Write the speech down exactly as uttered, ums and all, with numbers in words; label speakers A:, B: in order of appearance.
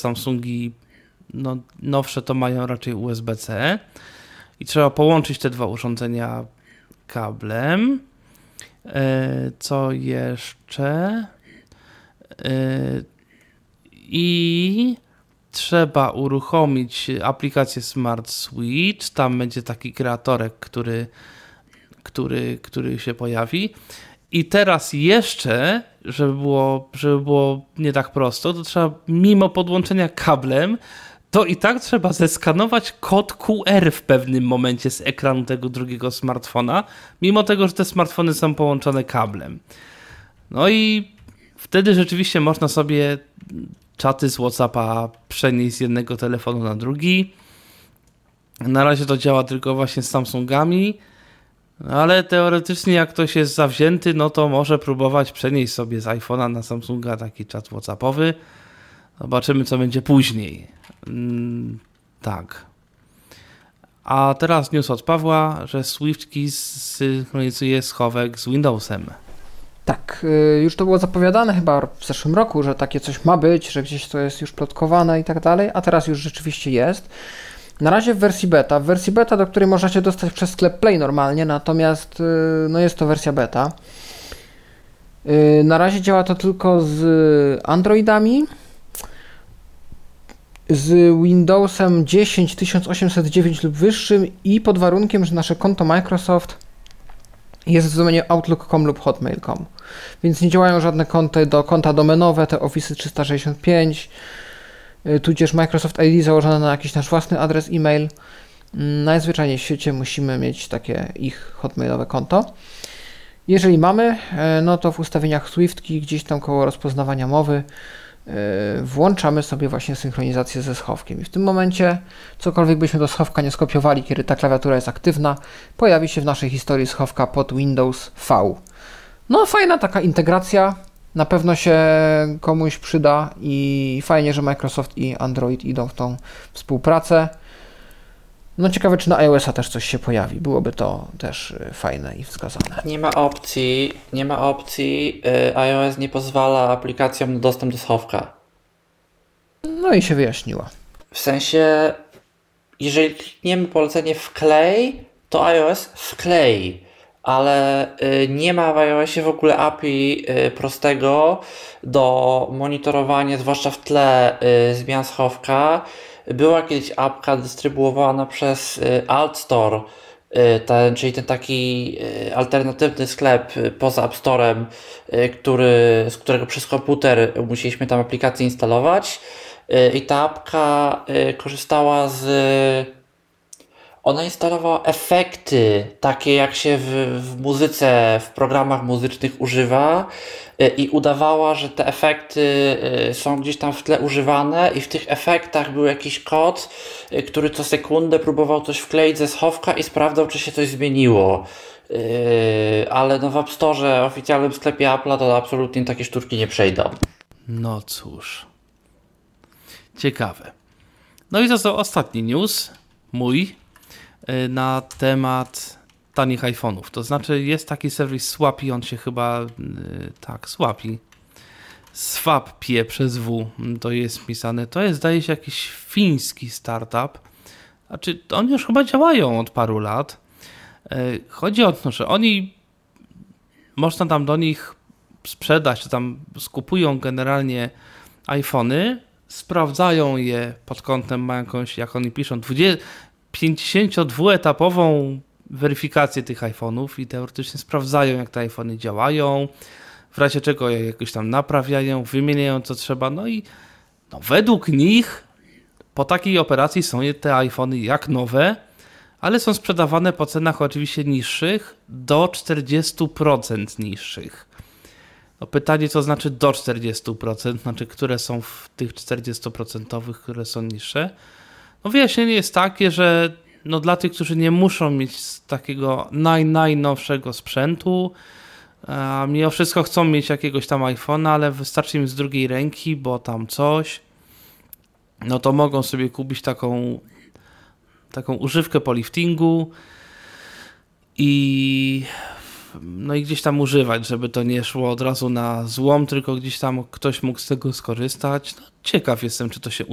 A: Samsungi no, nowsze to mają raczej U S B C i trzeba połączyć te dwa urządzenia kablem. Co jeszcze? I trzeba uruchomić aplikację Smart Switch. Tam będzie taki kreatorek, który, który, który się pojawi. I teraz jeszcze, żeby było, żeby było nie tak prosto, to trzeba mimo podłączenia kablem, to i tak trzeba zeskanować kod Q R w pewnym momencie z ekranu tego drugiego smartfona, mimo tego, że te smartfony są połączone kablem. No i wtedy rzeczywiście można sobie czaty z WhatsAppa przenieść z jednego telefonu na drugi. Na razie to działa tylko właśnie z Samsungami, ale teoretycznie jak ktoś jest zawzięty, no to może próbować przenieść sobie z iPhone'a na Samsunga taki czat WhatsAppowy. Zobaczymy, co będzie później. Mm, tak. A teraz news od Pawła, że SwiftKey synchronizuje schowek z Windowsem.
B: Tak, już to było zapowiadane chyba w zeszłym roku, że takie coś ma być, że gdzieś to jest już plotkowane i tak dalej, a teraz już rzeczywiście jest. Na razie w wersji beta, w wersji beta, do której możecie dostać przez sklep Play normalnie, natomiast no jest to wersja beta. Na razie działa to tylko z Androidami, z Windowsem dziesięć tysiąc osiemset dziewięć lub wyższym i pod warunkiem, że nasze konto Microsoft jest w domenie outlook kropka com lub hotmail kropka com. Więc nie działają żadne konta, do, konta domenowe, te Office trzysta sześćdziesiąt pięć, tudzież Microsoft I D założone na jakiś nasz własny adres e-mail. Najzwyczajniej w świecie musimy mieć takie ich hotmailowe konto. Jeżeli mamy, no to w ustawieniach SwiftKey gdzieś tam koło rozpoznawania mowy włączamy sobie właśnie synchronizację ze schowkiem. I w tym momencie cokolwiek byśmy do schowka nie skopiowali, kiedy ta klawiatura jest aktywna, pojawi się w naszej historii schowka pod Windows V. No fajna taka integracja, na pewno się komuś przyda i fajnie, że Microsoft i Android idą w tą współpracę. No ciekawe, czy na iOS-a też coś się pojawi. Byłoby to też fajne i wskazane.
C: Nie ma opcji, nie ma opcji, yy, iOS nie pozwala aplikacjom na dostęp do schowka.
B: No i się wyjaśniło.
C: W sensie, jeżeli klikniemy polecenie wklej, to iOS wklei, ale yy, nie ma w iOSie w ogóle A P I yy, prostego do monitorowania, zwłaszcza w tle yy, zmian schowka. Była kiedyś apka dystrybuowana przez AltStore, ten, czyli ten taki alternatywny sklep poza App Storem, który, z którego przez komputer musieliśmy tam aplikację instalować. I ta apka korzystała z... Ona instalowała efekty, takie jak się w, w muzyce, w programach muzycznych używa i udawała, że te efekty są gdzieś tam w tle używane i w tych efektach był jakiś kod, który co sekundę próbował coś wkleić ze schowka i sprawdzał, czy się coś zmieniło. Ale no w App Store, oficjalnym sklepie Apple'a to absolutnie takie sztuczki nie przejdą.
A: No cóż. Ciekawe. No i to są ostatni news, mój, na temat tanich iPhone'ów. To znaczy jest taki serwis Swappy, on się chyba yy, tak, Swappy Swapie przez W to jest pisane. To jest, zdaje się, jakiś fiński startup. Znaczy, oni już chyba działają od paru lat. Yy, chodzi o to, że oni można tam do nich sprzedać, czy tam skupują generalnie iPhony, sprawdzają je pod kątem, mają jakąś, jak oni piszą, pięćdziesięciodwuetapową weryfikację tych iPhone'ów i teoretycznie sprawdzają, jak te iPhony działają, w razie czego je jakoś tam naprawiają, wymieniają co trzeba, no i no, według nich po takiej operacji są te iPhony jak nowe, ale są sprzedawane po cenach oczywiście niższych, do czterdzieści procent niższych. No pytanie, co znaczy do czterdzieści procent, znaczy które są w tych czterdzieści procent, które są niższe. No wyjaśnienie jest takie, że no dla tych, którzy nie muszą mieć takiego naj, najnowszego sprzętu, a mimo wszystko chcą mieć jakiegoś tam iPhone'a, ale wystarczy im z drugiej ręki, bo tam coś, no to mogą sobie kupić taką taką używkę po liftingu i no i gdzieś tam używać, żeby to nie szło od razu na złom, tylko gdzieś tam ktoś mógł z tego skorzystać. No, ciekaw jestem, czy to się